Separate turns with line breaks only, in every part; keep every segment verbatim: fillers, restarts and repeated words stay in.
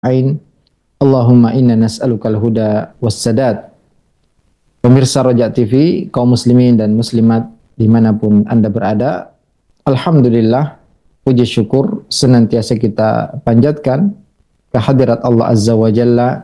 Ain. Allahumma inna nas'alukal huda wassadad. Pemirsa Roja T V, kaum muslimin dan muslimat dimanapun Anda berada, alhamdulillah, puji syukur senantiasa kita panjatkan kehadirat Allah Azza wa Jalla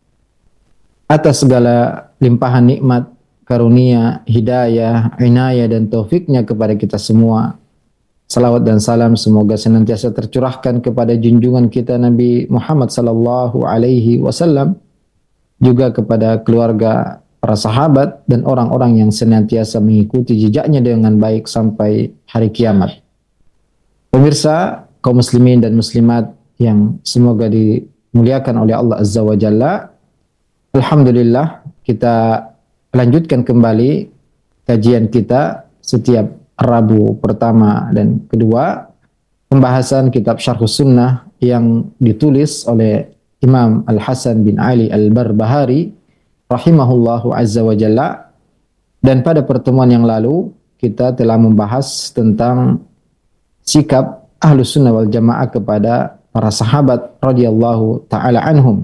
atas segala limpahan nikmat, karunia, hidayah, inayah dan taufiknya kepada kita semua. Salawat dan salam semoga senantiasa tercurahkan kepada junjungan kita Nabi Muhammad sallallahu alaihi wasallam, juga kepada keluarga, para sahabat dan orang-orang yang senantiasa mengikuti jejaknya dengan baik sampai hari kiamat. Pemirsa, kaum muslimin dan muslimat yang semoga dimuliakan oleh Allah Azza wa Jalla, alhamdulillah kita lanjutkan kembali kajian kita setiap Rabu pertama dan kedua, pembahasan kitab Syarhus Sunnah yang ditulis oleh Imam Al-Hasan bin Ali Al-Barbahari rahimahullahu azza wa jalla. Dan pada pertemuan yang lalu kita telah membahas tentang sikap Ahlus Sunnah wal Jamaah kepada para sahabat radhiyallahu taala anhum.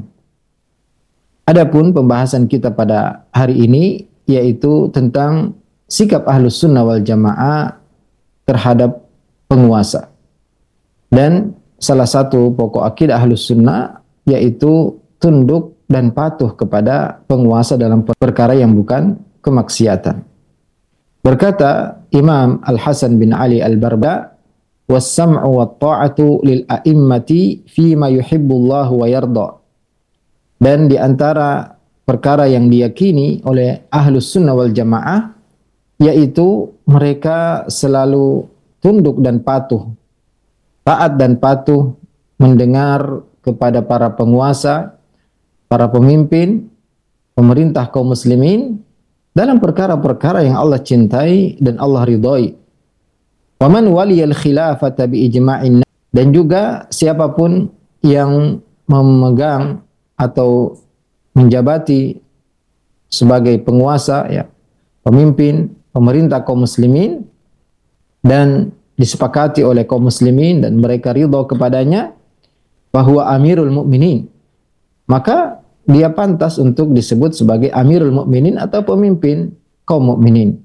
Adapun pembahasan kita pada hari ini yaitu tentang sikap Ahlus Sunnah wal Jamaah terhadap penguasa. Dan salah satu pokok akidah Ahlus Sunnah yaitu tunduk dan patuh kepada penguasa dalam perkara yang bukan kemaksiatan. Berkata Imam Al-Hasan bin Ali Al-Barba, "Was-sam'u wat-ta'atu lil a'immati fima yuhibbullahu wa yarda." Dan di antara perkara yang diyakini oleh Ahlus Sunnah wal Jamaah yaitu mereka selalu tunduk dan patuh, taat dan patuh mendengar kepada para penguasa, para pemimpin, pemerintah kaum muslimin dalam perkara-perkara yang Allah cintai dan Allah ridhoi. Wa man waliyal khilafata bi ijma'in, dan juga siapapun yang memegang atau menjabati sebagai penguasa, ya, pemimpin, pemerintah kaum muslimin dan disepakati oleh kaum muslimin dan mereka ridha kepadanya bahwa amirul mukminin, maka dia pantas untuk disebut sebagai amirul mukminin atau pemimpin kaum mukminin.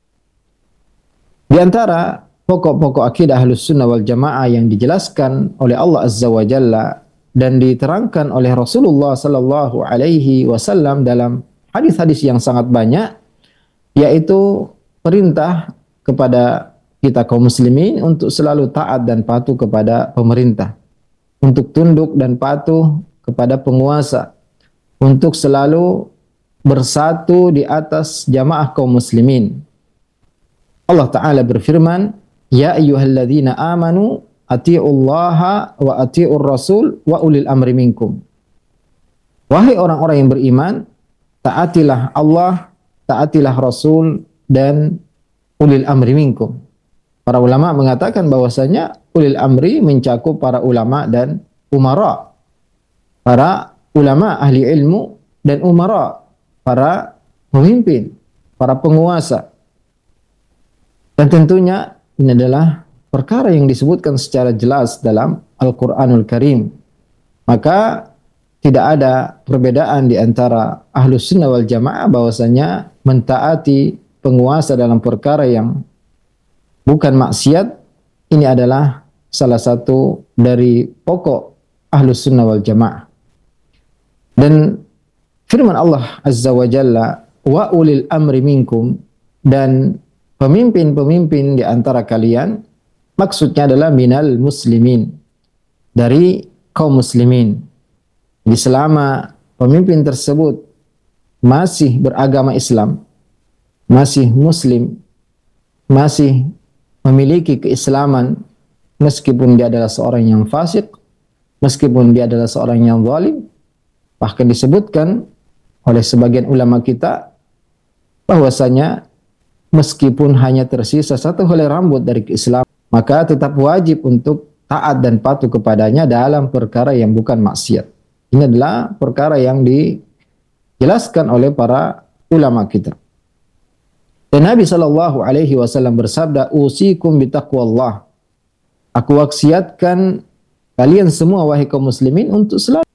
Di antara pokok-pokok akidah Ahlus Sunnah wal Jamaah yang dijelaskan oleh Allah Azza wa Jalla dan diterangkan oleh Rasulullah sallallahu alaihi wasallam dalam hadis-hadis yang sangat banyak, yaitu perintah kepada kita kaum muslimin untuk selalu taat dan patuh kepada pemerintah, untuk tunduk dan patuh kepada penguasa, untuk selalu bersatu di atas jamaah kaum muslimin. Allah Ta'ala berfirman, "Ya ayyuhalladzina amanu ati'ullaha wa ati'ur rasul wa ulil amri minkum." Wahai orang-orang yang beriman, taatilah Allah, taatilah Rasul dan ulil amri minkum. Para ulama mengatakan bahwasanya ulil amri mencakup para ulama dan umara. Para ulama ahli ilmu dan umara, para pemimpin, para penguasa. Dan tentunya ini adalah perkara yang disebutkan secara jelas dalam Al-Qur'anul Karim. Maka tidak ada perbedaan di antara Ahlus Sunnah wal Jamaah bahwasanya mentaati penguasa dalam perkara yang bukan maksiat, ini adalah salah satu dari pokok Ahlus Sunnah wal Jamaah. Dan firman Allah Azza wa Jalla, "Wa ulil amri minkum," dan pemimpin-pemimpin di antara kalian, maksudnya adalah minal muslimin, dari kaum muslimin. Jadi selama pemimpin tersebut masih beragama Islam, masih muslim, masih memiliki keislaman, meskipun dia adalah seorang yang fasik, meskipun dia adalah seorang yang zalim, bahkan disebutkan oleh sebagian ulama kita bahwasanya meskipun hanya tersisa satu helai rambut dari keislaman, maka tetap wajib untuk taat dan patuh kepadanya dalam perkara yang bukan maksiat. Ini adalah perkara yang dijelaskan oleh para ulama kita. Dan Nabi sallallahu alaihi wasallam bersabda, "Usikum bitaqwallah." Aku wasiatkan kalian semua wahai kaum muslimin untuk selalu